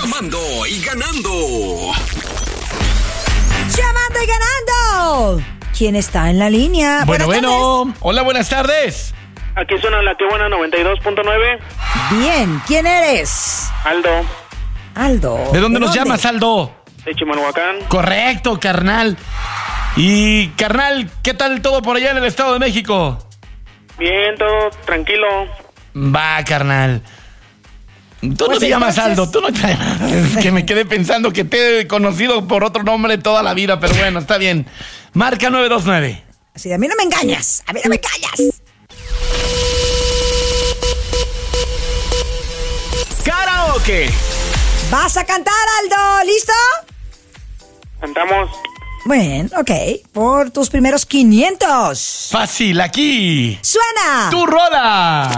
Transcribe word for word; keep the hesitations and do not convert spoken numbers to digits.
Llamando y ganando. Llamando y ganando. ¿Quién está en la línea? Bueno, Buenas bueno. tardes. Hola, buenas tardes. Aquí suena la que buena noventa y dos punto nueve. Bien, ¿quién eres? Aldo, Aldo. ¿De dónde nos llamas, Aldo? de Chimalhuacán. Correcto, carnal. Y, carnal, ¿qué tal todo por allá en el Estado de México? Bien, todo tranquilo. Va, carnal. Tú no Pues te llamas entonces- Aldo, tú no te llamas. Que me quedé pensando que te he conocido por otro nombre toda la vida, pero bueno, está bien. Marca nueve dos nueve. Así, a mí no me engañas. A mí no me engañas. Karaoke. Vas a cantar, Aldo. ¿Listo? Cantamos. Bueno, ok. Por tus primeros quinientos. Fácil, aquí. Suena. Tu rola.